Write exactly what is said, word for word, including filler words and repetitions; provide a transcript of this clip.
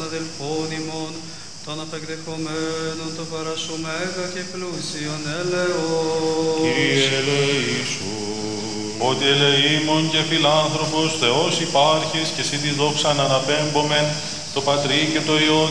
αδελφών ημών, των απεκδεχομένων το παράσου μέγα και πλούσιον έλεος. Κύριε ελεήσου, ότι ελεήμων και φιλάνθρωπος Θεός υπάρχεις και εσύ τη δόξαν αναπέμπομεν, το Πατρί και το Υιό